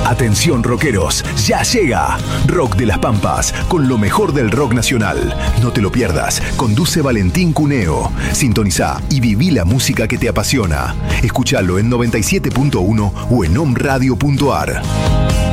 Atención rockeros, ya llega Rock de las Pampas con lo mejor del rock nacional. No te lo pierdas, conduce Valentín Cuneo. Sintonizá y viví la música que te apasiona. Escúchalo en 97.1 o en omradio.ar.